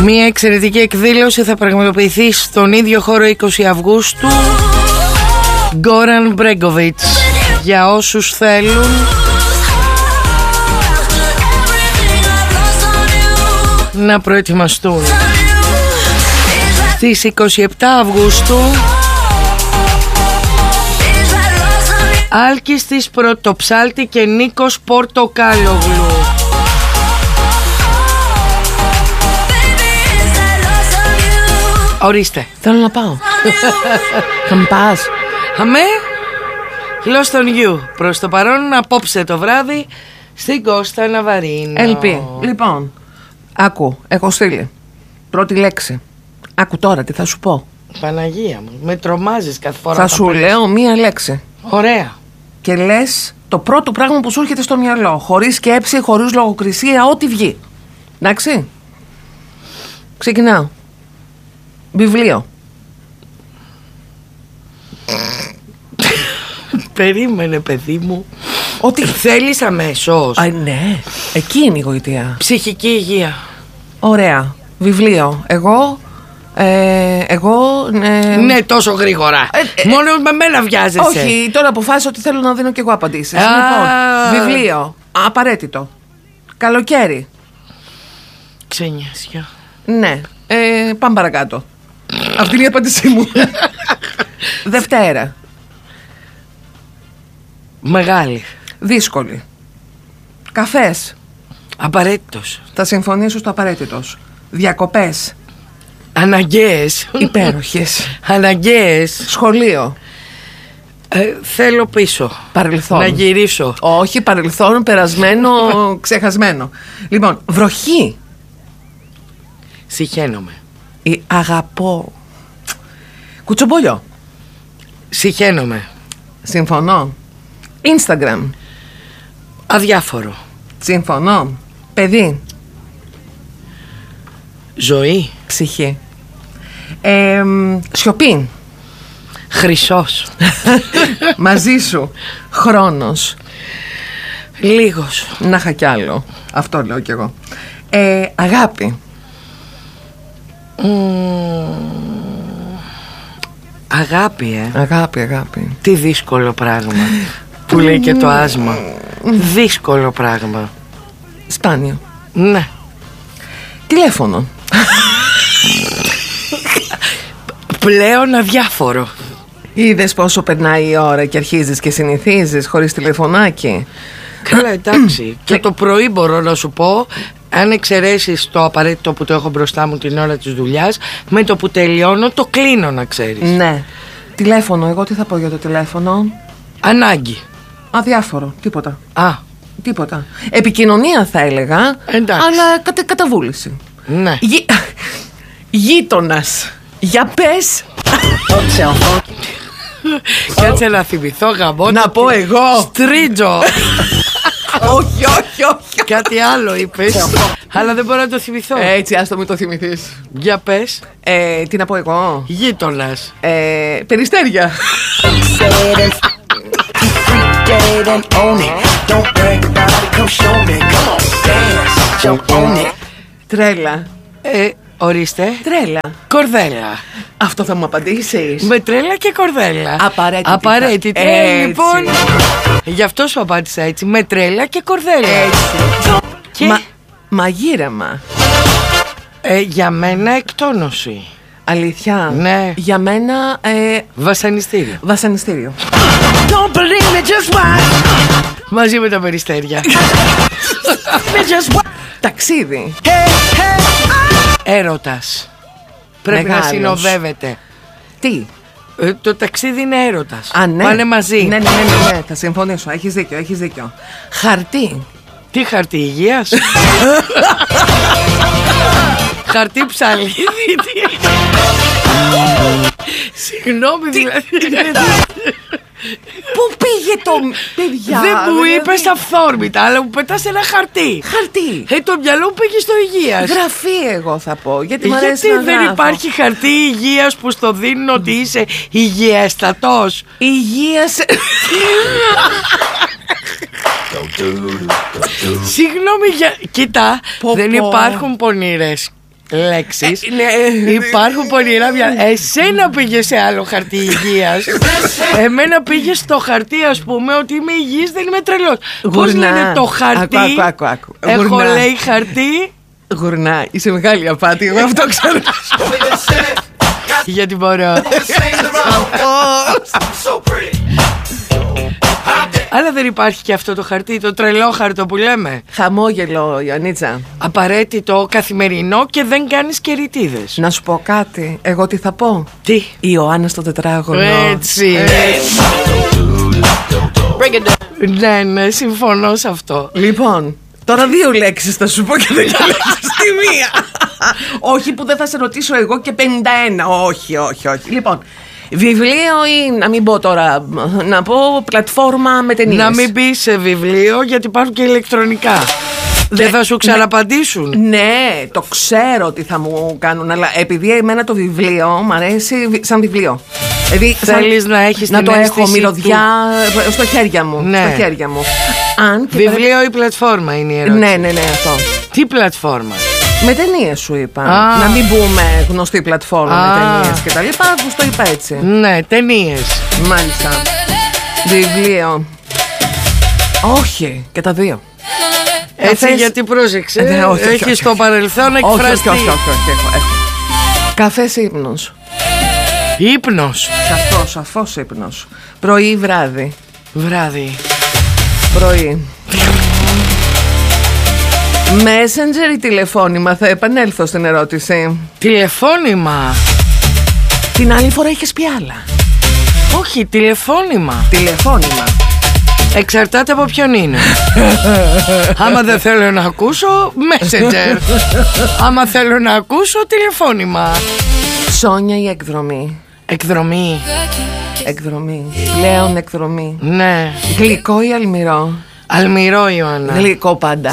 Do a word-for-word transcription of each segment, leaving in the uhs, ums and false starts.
Μια εξαιρετική εκδήλωση θα πραγματοποιηθεί στον ίδιο χώρο είκοσι Αυγούστου. Γκόραν Μπρέγκοβιτς. Για όσους θέλουν να προετοιμαστούν. Στις είκοσι επτά Αυγούστου Άλκης της Πρωτοψάλτη και Νίκος Πορτοκάλογλου. Ορίστε. Θέλω να πάω. Θα με πας? Αμέ. Lost on You. Προς το παρόν απόψε το βράδυ στην Κώστα Ναβαρίνο. Ελπί. Λοιπόν, άκου, έχω στείλει πρώτη λέξη. Άκου τώρα τι θα σου πω. Παναγία μου, με τρομάζεις κάθε φορά. Θα σου λέω μία λέξη. Ωραία. Και λες το πρώτο πράγμα που σου έρχεται στο μυαλό. Χωρίς σκέψη, χωρίς λογοκρισία, ό,τι βγει. Εντάξει. Ξεκινάω. Βιβλίο. Περίμενε, παιδί μου. Ό,τι θέλεις αμέσως. Α, ναι. Εκεί είναι η γοητεία. Ψυχική υγεία. Ωραία. Βιβλίο. Εγώ. Ε, εγώ. Ε... Ναι, τόσο γρήγορα. Ε, ε, Μόνο με μένα βιάζεσαι. Όχι, τώρα αποφάσισα ότι θέλω να δίνω κι εγώ απαντήσεις. Α... Λοιπόν, βιβλίο. Απαραίτητο. Καλοκαίρι. Ξενιάσια. Ναι. Ε, πάμε παρακάτω. Αυτή είναι η απάντησή μου. Δευτέρα. Μεγάλη. Δύσκολη. Καφές. Απαραίτητος. Θα συμφωνήσω στο απαραίτητος. Διακοπές. Αναγκαίες. Υπέροχες. Αναγκαίες. Σχολείο. ε, Θέλω πίσω. Παρελθόν. Να γυρίσω. Όχι, παρελθόν, περασμένο, ξεχασμένο. Λοιπόν, βροχή. Συχαίνομαι. Η αγαπώ. Κουτσομπολιό. Συχαίνομαι. Συμφωνώ. Instagram. Αδιάφορο. Συμφωνώ. Παιδί. Ζωή. Ψυχή. ε, Σιωπή. Χρυσός. Μαζί σου. Χρόνος. Λίγος. Να είχα κι άλλο. Αυτό λέω κι εγώ. ε, Αγάπη. Mm. Αγάπη, ε. Αγάπη, αγάπη. Τι δύσκολο πράγμα. Που λέει και το άσμα. Δύσκολο πράγμα. Σπάνιο. Ναι. Τηλέφωνο. Πλέον αδιάφορο. Είδες πόσο περνάει η ώρα και αρχίζεις και συνηθίζεις χωρίς τηλεφωνάκι. Καλά, εντάξει. Και το πρωί μπορώ να σου πω, αν εξαιρέσεις το απαραίτητο που το έχω μπροστά μου την ώρα της δουλειάς, με το που τελειώνω το κλείνω, να ξέρεις. Ναι. Τηλέφωνο, εγώ τι θα πω για το τηλέφωνο? Ανάγκη. Αδιάφορο, τίποτα. Α. Τίποτα. Επικοινωνία θα έλεγα. Εντάξει. Αλλά κατα, καταβούληση. Ναι. Γει... Γείτονας. Για πες. Κάτσε να θυμηθώ γαμπό. Να πω εγώ. Στρίτζο. Όχι, όχι, όχι. Κάτι άλλο είπες, αλλά δεν μπορώ να το θυμηθώ. Έτσι, άστο μην το θυμηθείς. Για πες. ε, Τι να πω εγώ? Γείτονας. ε, Περιστέρια. Τρέλα. ε, Ορίστε. Τρέλα. Κορδέλα. Αυτό θα μου απαντήσεις? Με τρέλα και κορδέλα. Απαραίτητη. Απαραίτητη. Έτσι. Ε, λοιπόν, γι' αυτό σου απάντησα έτσι. Με τρέλα και κορδέλα. Έτσι. Και Μα, μαγείρεμα. ε, για μένα εκτόνωση. Αλήθεια? Ναι. Για μένα ε, Βασανιστήριο. βασανιστήριο. Don't believe me, just watch. Μαζί με τα περιστέρια. Ταξίδι. Έρωτας. Πρέπει Μεγάλος. να συνοδεύεται. Τι? ε, Το ταξίδι είναι έρωτας. Α, ναι. Πάνε μαζί. Ναι, ναι, ναι, ναι, ναι. Θα συμφωνήσω. Έχεις δίκιο, έχεις δίκιο. Χαρτί. Τι χαρτί υγείας? Χαρτί ψαλίδι. Συγγνώμη δηλαδή. Πού πήγε το παιδιά? Δεν μου δηλαδή... είπες αυθόρμητα, αλλά μου πετάς ένα χαρτί. Χαρτί. Ε, το μυαλό μου πήγε στο υγείας. Γραφή εγώ θα πω. Γιατί, μ' αρέσει Γιατί να δεν γράφω. υπάρχει χαρτί υγείας που στο δίνουν ότι είσαι υγιέστατος? Υγεία σε... Συγγνώμη για... Κοίτα, Πω, δεν πω. υπάρχουν πονηρές λέξεις. Ε, ναι. Υπάρχουν πονηρά μυαλά. Εσένα πήγε σε άλλο χαρτί υγείας. Εμένα πήγε στο χαρτί, ας πούμε, ότι είμαι υγιής, δεν είμαι τρελός. Πώς λένε το χαρτί? Άκου, άκου, άκου. Έχω, Γουρνά. λέει, χαρτί. Γουρνά, είσαι μεγάλη απάτη. Εγώ αυτό ξέρω. Γιατί μπορώ. Αλλά δεν υπάρχει και αυτό το χαρτί, το τρελό χαρτό που λέμε. Χαμόγελο, Ιωαννίτσα. Απαραίτητο, καθημερινό και δεν κάνεις κεριτίδες. Να σου πω κάτι. Εγώ τι θα πω? Τι? Η Ιωάννα στο τετράγωνο. Έτσι. Ναι, ναι, συμφωνώ σε αυτό. Λοιπόν, τώρα δύο λέξεις θα σου πω και δεν θα λέξεις τη μία. Όχι που δεν θα σε ρωτήσω εγώ και πενήντα ένα. Όχι, όχι, όχι. Λοιπόν, βιβλίο ή να μην πω τώρα, να πω πλατφόρμα με ταινίες. Να μην μπει σε βιβλίο γιατί υπάρχουν και ηλεκτρονικά. Δεν θα σου ξαναπαντήσουν. Ναι, το ξέρω τι θα μου κάνουν, αλλά επειδή εμένα το βιβλίο μου αρέσει σαν βιβλίο. Δηλαδή, θέλεις να έχεις να την το αίσθηση έχω μυρωδιά του... στο χέρια μου. Ναι. Στο χέρια μου. Αν και βιβλίο πρέπει... ή πλατφόρμα είναι η ερώτηση. Ναι, ναι, ναι, αυτό. Τι πλατφόρμα? Με ταινίες σου είπα. Α. Να μην πούμε γνωστή πλατφόρμα Α. με ταινίες και τα λοιπά. Πώς το είπα έτσι. Ναι, ταινίες. Μάλιστα. Βιβλίο. Όχι, και τα δύο. Έτσι, Καφές... γιατί πρόσεξε. Ε, ναι, όχι, όχι, έχεις όχι, στο όχι. παρελθόν εκφραστεί. Όχι, όχι, όχι, όχι, έχω, έχω. Καφές ύπνος. Ύπνος. Σαφώς, σαφώς ύπνος. Πρωί ή βράδυ? Βράδυ. Πρωί. Messenger ή τηλεφώνημα? Θα επανέλθω στην ερώτηση. Τηλεφώνημα. Την άλλη φορά είχες πει άλλα. Όχι, τηλεφώνημα. Τηλεφώνημα. Εξαρτάται από ποιον είναι. Άμα δεν θέλω να ακούσω, Messenger. Άμα θέλω να ακούσω, τηλεφώνημα. Ψώνια ή εκδρομή? Εκδρομή. Εκδρομή. Πλέον εκδρομή. Ναι. Γλυκό ή αλμυρό? Αλμυρό, Ιωάννα. Γλυκό πάντα.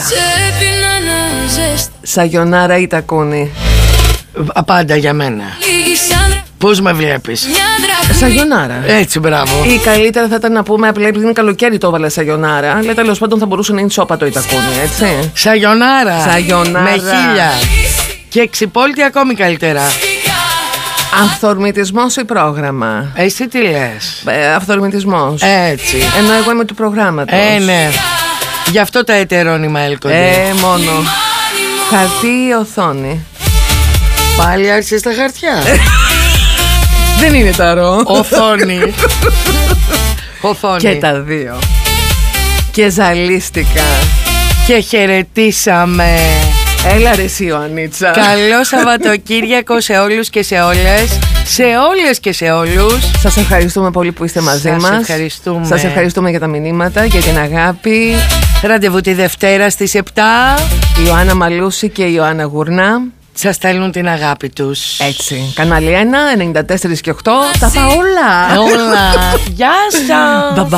Σαγιονάρα ή τακούνι? Πάντα για μένα. Πώς με βλέπεις? Σαγιονάρα. Έτσι, μπράβο. Ή καλύτερα θα ήταν να πούμε απλά επειδή είναι καλοκαίρι το έβαλε σαγιονάρα. Αλλά τέλος πάντων θα μπορούσε να είναι σώπατο ή τακούνι, έτσι. Σαγιονάρα. Σαγιονάρα. Με χίλια. Και ξυπόλυτη ακόμη καλύτερα. Αυθορμητισμός ή πρόγραμμα? Εσύ τι λες? Ε, αυθορμητισμός. Έτσι. Ενώ εγώ είμαι του προγράμματος. Ε, ναι. Γι' αυτό τα ετερόνυμα έλκονται. Ε, μόνο. Χαρτί ή οθόνη? Πάλι άρχισες τα χαρτιά. Δεν είναι ταρό. Οθόνη. Οθόνη. Και τα δύο. Και ζαλίστηκα. Και χαιρετήσαμε. Έλα ρε εσύ Ιωαννίτσα. Καλό Σαββατοκύριακο σε όλους και σε όλες. Σε όλες και σε όλους. Σας ευχαριστούμε πολύ που είστε μαζί Σας μας. ευχαριστούμε. Σας ευχαριστούμε για τα μηνύματα, για την αγάπη. Ραντεβού τη Δευτέρα στις επτά. Η Ιωάννα Μαλούση και η Ιωάννα Γουρνά. Σας στέλνουν την αγάπη τους. Έτσι. Κανάλι ένα, ενενήντα τέσσερα και οκτώ. Τα πάω όλα. Όλα. Γεια σας. Bye bye.